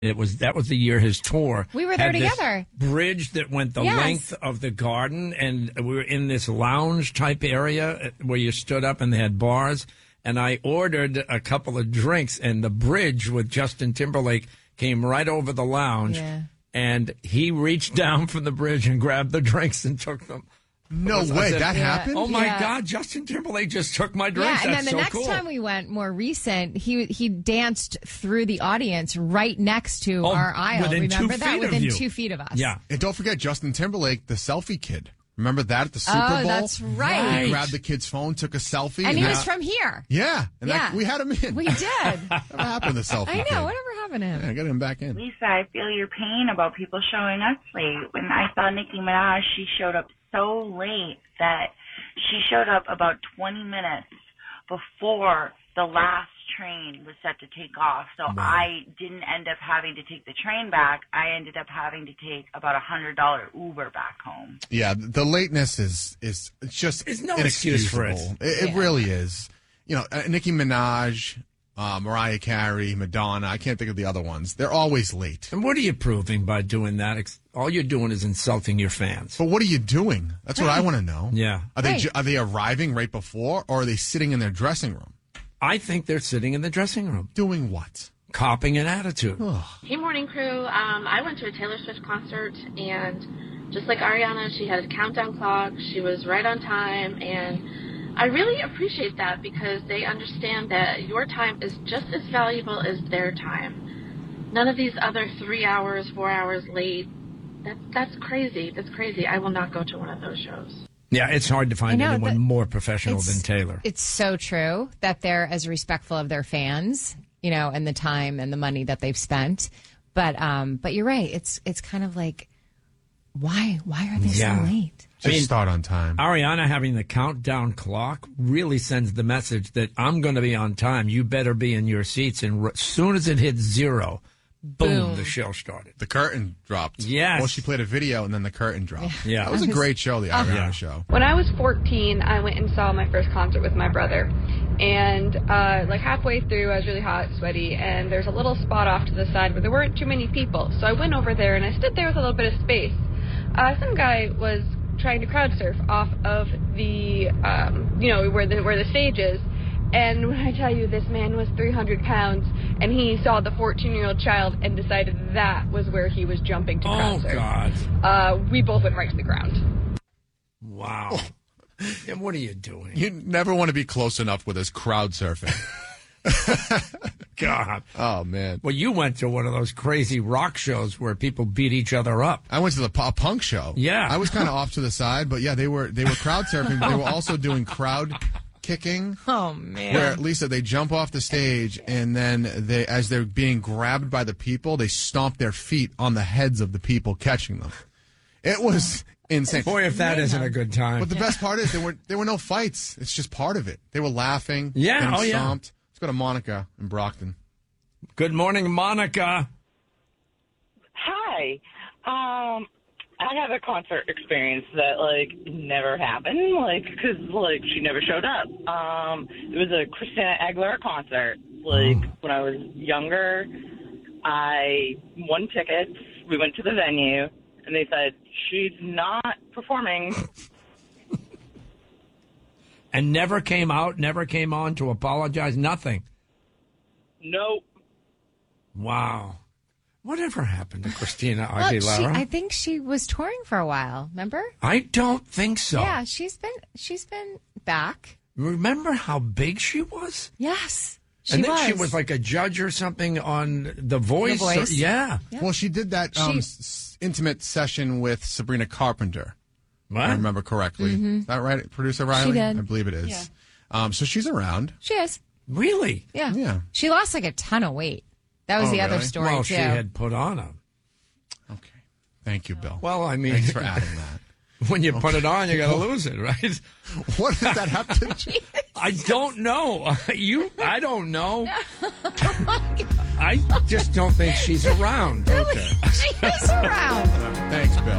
That was the year his tour. We were there had this together. Bridge that went the length of the garden, and we were in this lounge type area where you stood up and they had bars. And I ordered a couple of drinks, and the bridge with Justin Timberlake came right over the lounge. Yeah. And he reached down from the bridge and grabbed the drinks and took them. No way, that happened? Oh my God, Justin Timberlake just took my drinks. Yeah, and That's then the so next cool. time we went, more recent, he danced through the audience right next to our aisle. within 2 Remember that? feet of Within you. 2 feet of us. Yeah. And don't forget Justin Timberlake, the selfie kid. Remember that at the Super Bowl? Oh, that's right. He grabbed the kid's phone, took a selfie. And he was from here. Yeah. And Yeah. we had him in. We did. What happened to the selfie I know. kid? Whatever happened to him? Yeah, get him back in. Lisa, I feel your pain about people showing up late. When I saw Nicki Minaj, she showed up so late that she showed up about 20 minutes before the last train was set to take off. So I didn't end up having to take the train back. I ended up having to take about $100 Uber back home. Yeah, the lateness is it's just There's no excuse for it. inexcusable. It really is. You know, Nicki Minaj, Mariah Carey, Madonna, I can't think of the other ones. They're always late. And what are you proving by doing that? All you're doing is insulting your fans. But what are you doing? That's what I want to know. Yeah. Are they arriving right before, or are they sitting in their dressing room? I think they're sitting in the dressing room. Doing what? Copying an attitude. Hey, morning crew. I went to a Taylor Swift concert, and just like Ariana, she had a countdown clock. She was right on time, and I really appreciate that because they understand that your time is just as valuable as their time. None of these other 3 hours, 4 hours late. That's crazy. That's crazy. I will not go to one of those shows. Yeah, it's hard to find anyone more professional than Taylor. It's so true that they're as respectful of their fans, you know, and the time and the money that they've spent. But you're right. It's kind of like, why are they so late? Just start on time. Ariana having the countdown clock really sends the message that I'm going to be on time. You better be in your seats. And as soon as it hits 0, boom, the show started. The curtain dropped. Yes. Well, she played a video, and then the curtain dropped. Yeah. That was a great show, the Ariana show. When I was 14, I went and saw my first concert with my brother. And like halfway through, I was really hot, sweaty, and there's a little spot off to the side where there weren't too many people. So I went over there, and I stood there with a little bit of space. Some guy was trying to crowd surf off of the, where the stage is. And when I tell you this man was 300 pounds, and he saw the 14-year-old child and decided that was where he was jumping to crowd surf. God. We both went right to the ground. Wow. Yeah, what are you doing? You never want to be close enough with us crowd surfing. God. Oh, man. Well, you went to one of those crazy rock shows where people beat each other up. I went to the punk show. Yeah. I was kind of off to the side, but yeah, they were crowd surfing, but they were also doing crowd kicking. Oh, man. Where, Lisa, they jump off the stage, and then as they're being grabbed by the people, they stomp their feet on the heads of the people catching them. It was insane. Boy, if that isn't a good time. But the best part is there were no fights. It's just part of it. They were laughing. Yeah, getting yeah. stomped. Let's go to Monica in Brockton. Good morning, Monica. Hi. I have a concert experience that, never happened, because, she never showed up. It was a Christina Aguilera concert. When I was younger, I won tickets. We went to the venue, and they said, she's not performing. And never came out, never came on to apologize, nothing. Nope. Wow. Whatever happened to Christina Well, Aguilera? I think she was touring for a while. Remember? I don't think so. Yeah, she's been back. Remember how big she was? Yes, And then she was like a judge or something on The Voice. The Voice. Yeah. Well, she did that intimate session with Sabrina Carpenter. What? If I remember correctly. Is that right, Producer Riley? She did. I believe it is. Yeah. So she's around. She is. Really? Yeah. Yeah. She lost like a ton of weight. That was the other really? story, Well, too. she had put on a... Okay. Thank you, Bill. Well, I mean... Thanks for adding that. When you put it on, you got to lose it, right? What does that have to do? I don't know. I don't know. I just don't think she's around. Really? She is around. Thanks, Bill.